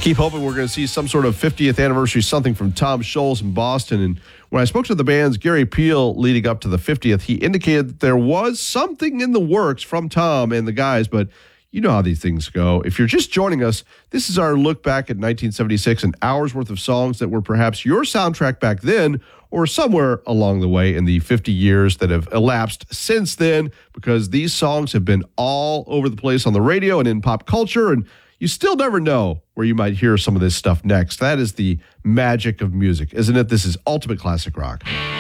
keep hoping we're going to see some sort of 50th anniversary something from Tom Scholz in Boston. And when I spoke to the band's Gary Peel leading up to the 50th, he indicated that there was something in the works from Tom and the guys, but you know how these things go. If you're just joining us, this is our look back at 1976, an hour's worth of songs that were perhaps your soundtrack back then or somewhere along the way in the 50 years that have elapsed since then, because these songs have been all over the place on the radio and in pop culture, and you still never know where you might hear some of this stuff next. That is the magic of music, isn't it? This is Ultimate Classic Rock.